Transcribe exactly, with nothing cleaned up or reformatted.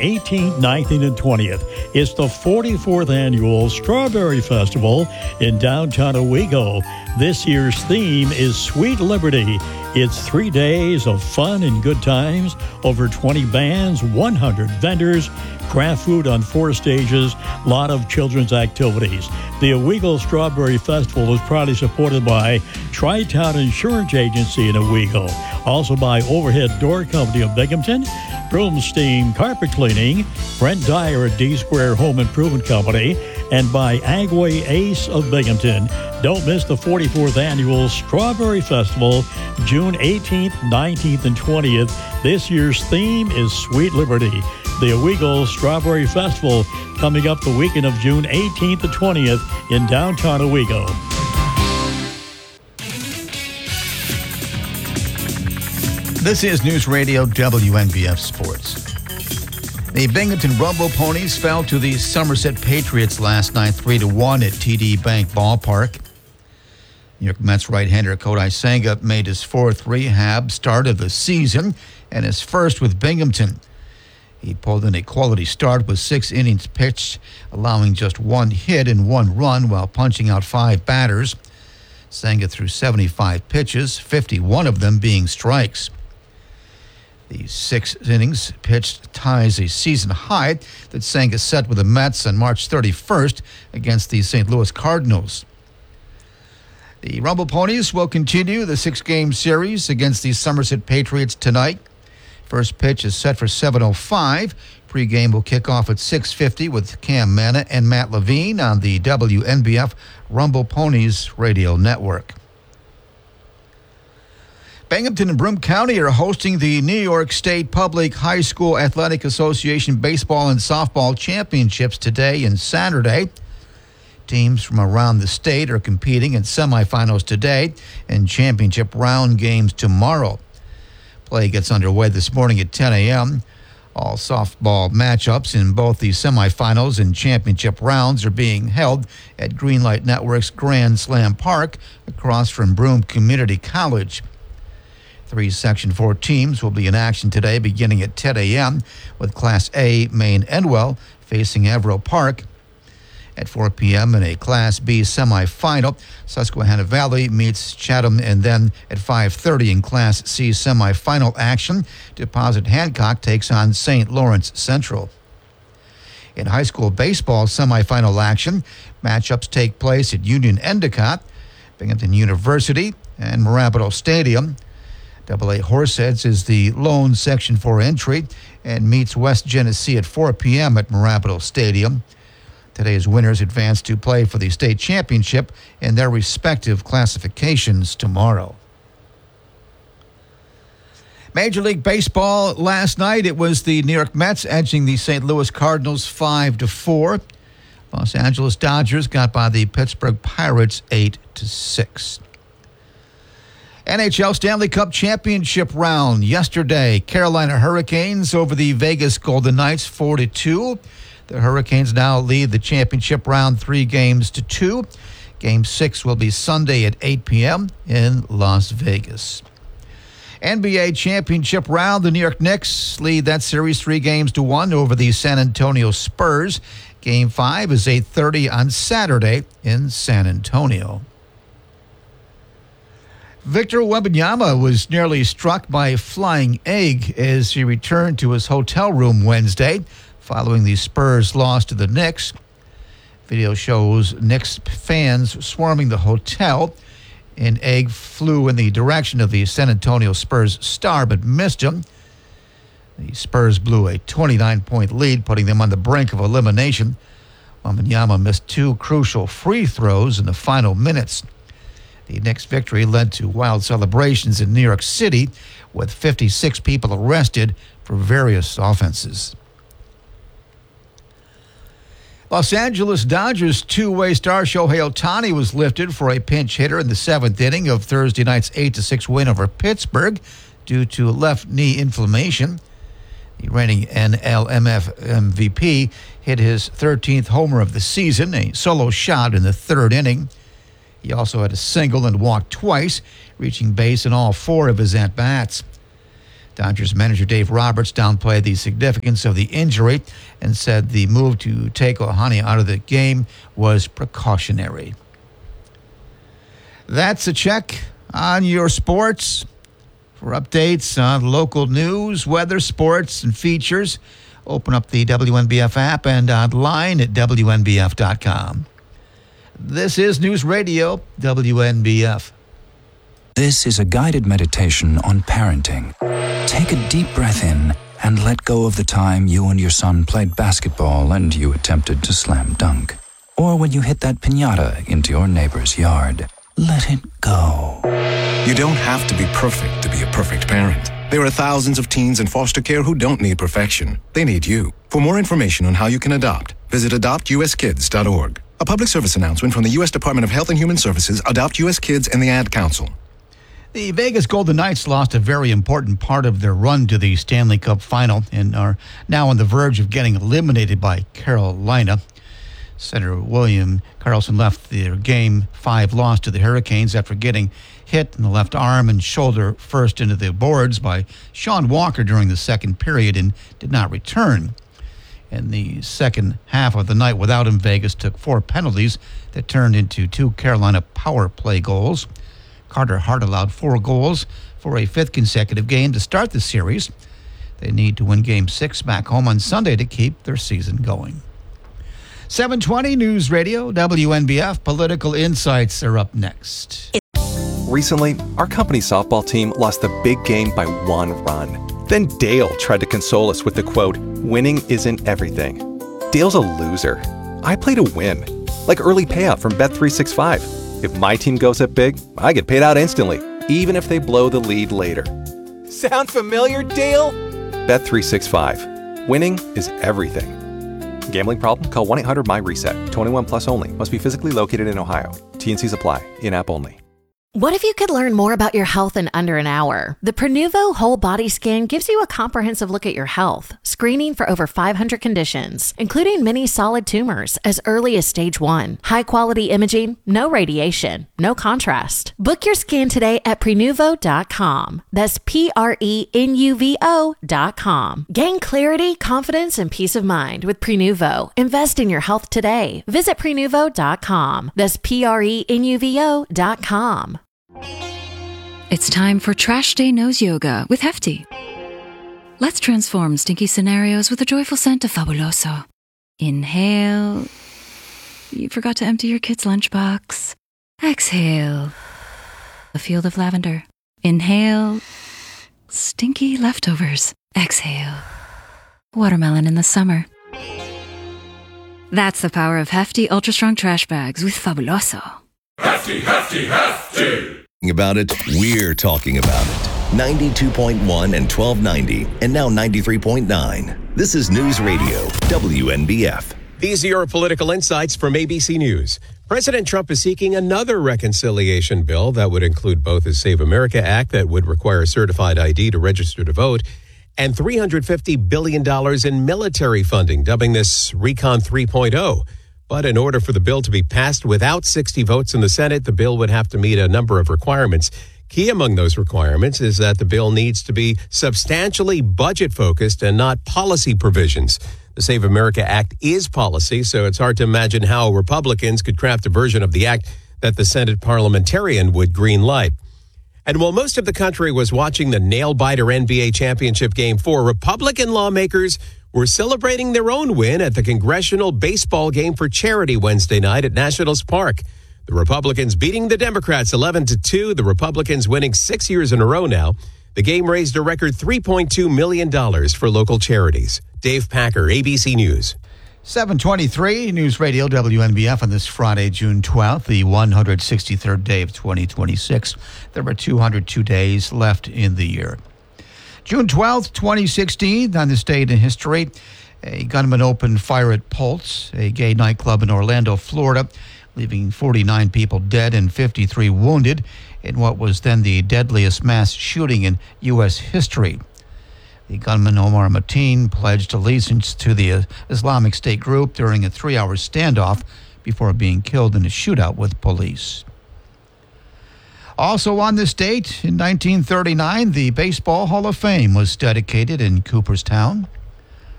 eighteenth, nineteenth, and twentieth. It's the forty-fourth Annual Strawberry Festival in downtown Owego. This year's theme is Sweet Liberty. It's three days of fun and good times, over twenty bands, one hundred vendors, craft food on four stages, a lot of children's activities. The Owego Strawberry Festival is proudly supported by Tri-Town Insurance Agency in Owego, also by Overhead Door Company of Binghamton, Broomstein Carpet Cleaning, Brent Dyer at D-Square Home Improvement Company, and by Agway Ace of Binghamton. Don't miss the forty-fourth Annual Strawberry Festival, June eighteenth, nineteenth, and twentieth. This year's theme is Sweet Liberty. The Owego Strawberry Festival coming up the weekend of June eighteenth to twentieth in downtown Owego. This is News Radio W N B F Sports. The Binghamton Rumble Ponies fell to the Somerset Patriots last night three to one at T D Bank Ballpark. New York Mets right-hander Kodai Senga made his fourth rehab start of the season and his first with Binghamton. He pulled in a quality start with six innings pitched, allowing just one hit and one run while punching out five batters. Senga threw seventy-five pitches, fifty-one of them being strikes. The six innings pitched ties a season high that Senga set with the Mets on March thirty-first against the Saint Louis Cardinals. The Rumble Ponies will continue the six-game series against the Somerset Patriots tonight. First pitch is set for seven oh five. Pre-game will kick off at six fifty with Cam Manna and Matt Levine on the W N B F Rumble Ponies radio network. Binghamton and Broome County are hosting the New York State Public High School Athletic Association Baseball and Softball Championships today and Saturday. Teams from around the state are competing in semifinals today and championship round games tomorrow. Play gets underway this morning at ten a.m. All softball matchups in both the semifinals and championship rounds are being held at Greenlight Network's Grand Slam Park across from Broome Community College. Three Section four teams will be in action today beginning at ten a.m. with Class A Maine Endwell facing Evero Park. At four p.m. in a Class B semifinal, Susquehanna Valley meets Chatham, and then at five thirty in Class C semifinal action, Deposit Hancock takes on Saint Lawrence Central. In high school baseball semifinal action, matchups take place at Union Endicott, Binghamton University, and Marabito Stadium. Double A Horseheads is the lone Section four entry and meets West Genesee at four p.m. at Marabito Stadium. Today's winners advance to play for the state championship in their respective classifications tomorrow. Major League Baseball last night, it was the New York Mets edging the Saint Louis Cardinals five to four. Los Angeles Dodgers got by the Pittsburgh Pirates eight to six. N H L Stanley Cup Championship round yesterday. Carolina Hurricanes over the Vegas Golden Knights four to two. The Hurricanes now lead the championship round three games to two. Game six will be Sunday at eight p.m. in Las Vegas. N B A championship round, the New York Knicks lead that series three games to one over the San Antonio Spurs. Game five is eight thirty on Saturday in San Antonio. Victor Wembanyama was nearly struck by a flying egg as he returned to his hotel room Wednesday following the Spurs' loss to the Knicks. Video shows Knicks fans swarming the hotel. An egg flew in the direction of the San Antonio Spurs star but missed him. The Spurs blew a twenty-nine point lead, putting them on the brink of elimination. Wembanyama missed two crucial free throws in the final minutes. The Knicks' victory led to wild celebrations in New York City, with fifty-six people arrested for various offenses. Los Angeles Dodgers two-way star Shohei Ohtani was lifted for a pinch hitter in the seventh inning of Thursday night's eight to six win over Pittsburgh due to left knee inflammation. The reigning N L M F M V P hit his thirteenth homer of the season, a solo shot in the third inning. He also had a single and walked twice, reaching base in all four of his at-bats. Dodgers manager Dave Roberts downplayed the significance of the injury and said the move to take Ohtani out of the game was precautionary. That's a check on your sports. For updates on local news, weather, sports, and features, open up the W N B F app and online at W N B F dot com. This is News Radio, W N B F. This is a guided meditation on parenting. Take a deep breath in and let go of the time you and your son played basketball and you attempted to slam dunk. Or when you hit that piñata into your neighbor's yard. Let it go. You don't have to be perfect to be a perfect parent. There are thousands of teens in foster care who don't need perfection. They need you. For more information on how you can adopt, visit adopt u s kids dot org. A public service announcement from the U S Department of Health and Human Services, Adopt U S Kids, and the Ad Council. The Vegas Golden Knights lost a very important part of their run to the Stanley Cup Final and are now on the verge of getting eliminated by Carolina. Center William Karlsson left their Game five loss to the Hurricanes after getting hit in the left arm and shoulder first into the boards by Sean Walker during the second period and did not return. In the second half of the night without him, Vegas took four penalties that turned into two Carolina power play goals. Carter Hart allowed four goals for a fifth consecutive game to start the series. They need to win Game six back home on Sunday to keep their season going. seven twenty News Radio, W N B F. Political Insights are up next. Recently, our company's softball team lost the big game by one run. Then Dale tried to console us with the quote, "Winning isn't everything." Dale's a loser. I play to win, like early payout from Bet three sixty-five. If my team goes up big, I get paid out instantly, even if they blow the lead later. Sound familiar, Dale? Bet three sixty-five. Winning is everything. Gambling problem? Call one eight hundred M Y reset. twenty-one plus only. Must be physically located in Ohio. T and Cs apply. In-app only. What if you could learn more about your health in under an hour? The Prenuvo Whole Body Scan gives you a comprehensive look at your health, screening for over five hundred conditions, including many solid tumors as early as stage one. High-quality imaging, no radiation, no contrast. Book your scan today at prenuvo dot com. That's P R E N U V O dot com. Gain clarity, confidence, and peace of mind with Prenuvo. Invest in your health today. Visit prenuvo dot com. That's P R E N U V O dot com. It's time for Trash Day Nose Yoga with Hefty. Let's transform stinky scenarios with the joyful scent of Fabuloso. Inhale. You forgot to empty your kid's lunchbox. Exhale. A field of lavender. Inhale. Stinky leftovers. Exhale. Watermelon in the summer. That's the power of Hefty Ultra Strong Trash Bags with Fabuloso. Hefty, hefty, hefty! About it, we're talking about it. ninety-two point one and twelve ninety, and now ninety-three point nine. This is News Radio, W N B F. These are your political insights from A B C News. President Trump is seeking another reconciliation bill that would include both his Save America Act that would require certified I D to register to vote and three hundred fifty billion dollars in military funding, dubbing this Recon three point oh. But in order for the bill to be passed without sixty votes in the Senate, the bill would have to meet a number of requirements. Key among those requirements is that the bill needs to be substantially budget-focused and not policy provisions. The Save America Act is policy, so it's hard to imagine how Republicans could craft a version of the act that the Senate parliamentarian would green light. And while most of the country was watching the nail-biter N B A championship game four, Republican lawmakers were celebrating their own win at the congressional baseball game for charity Wednesday night at Nationals Park. The Republicans beating the Democrats eleven to two, the Republicans winning six years in a row now. The game raised a record three point two million dollars for local charities. Dave Packer, A B C News. seven twenty-three News Radio, W N B F on this Friday, June twelfth, the one hundred sixty-third day of twenty twenty-six. There were two hundred two days left in the year. June twelfth, twenty sixteen, on this date in history, a gunman opened fire at Pulse, a gay nightclub in Orlando, Florida, leaving forty-nine people dead and fifty-three wounded in what was then the deadliest mass shooting in U S history. The gunman, Omar Mateen, pledged allegiance to the Islamic State group during a three-hour standoff before being killed in a shootout with police. Also on this date, in nineteen thirty-nine, the Baseball Hall of Fame was dedicated in Cooperstown.